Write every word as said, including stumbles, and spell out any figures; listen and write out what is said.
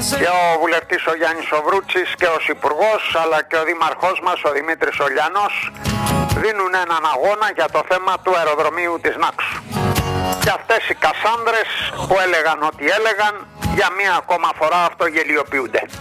Και ο βουλευτής ο Γιάννης ο Βρούτσης και ο υπουργός, αλλά και ο δήμαρχός μας ο Δημήτρης Ολιανός, δίνουν έναν αγώνα για το θέμα του αεροδρομίου της Νάξου. Και αυτές οι Κασάνδρες που έλεγαν ό,τι έλεγαν, για μία ακόμα φορά αυτογελιοποιούνται.